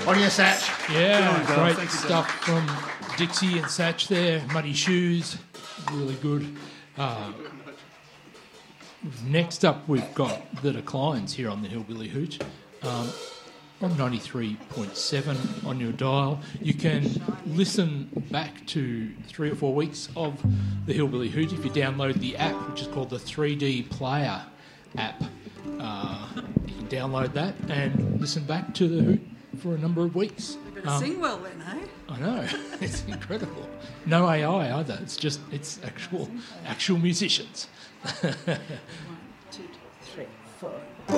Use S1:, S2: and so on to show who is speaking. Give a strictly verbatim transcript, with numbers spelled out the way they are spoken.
S1: On your Satch.
S2: Yeah,
S1: Good on,
S2: great
S1: Thank you,
S2: stuff from Dixie and Satch there. Muddy Shoes, really good. Uh, next up, we've got The Declines here on the Hillbilly Hoot. Um, on ninety-three point seven on your dial. You can listen back to three or four weeks of the Hillbilly Hoot if you download the app, which is called the three D Player app. Uh, you can download that and listen back to the Hoot for a number of weeks.
S3: You better
S2: Um,
S3: sing well then, eh?
S2: I know, it's incredible. No A I either. It's just it's actual actual musicians.
S3: One, two, three, four.